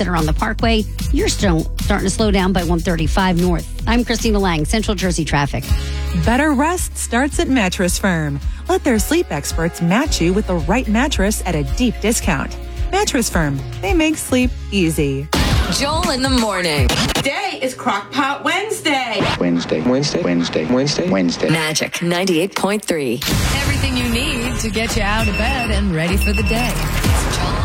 that are on the Parkway. You're still starting to slow down by 135 North. I'm Christina Lang, Central Jersey Traffic. Better rest starts at Mattress Firm. Let their sleep experts match you with the right mattress at a deep discount. Mattress Firm, they make sleep easy. Joel in the morning. Today is Crockpot Wednesday. Wednesday. Magic 98.3. Everything you need to get you out of bed and ready for the day.